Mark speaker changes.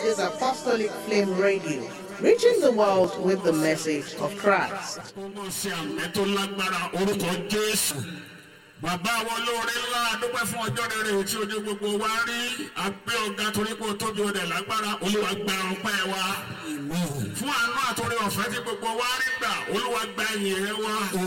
Speaker 1: is Apostolic Flame Radio, reaching the world with the message of Christ.
Speaker 2: Bàbá wọn lóore ńlá dúpẹ́ fún ọjọ́ rere tí ojú gbogbo wa rí àgbẹ̀ ọ̀gá torí pé ó tóbi ọdẹ lágbára Olúwa gba ọpẹ́ wa fún àánú àtòrí ọ̀fẹ́ tí gbogbo wa rí gbà Olúwa gba ìyìn rẹ wa.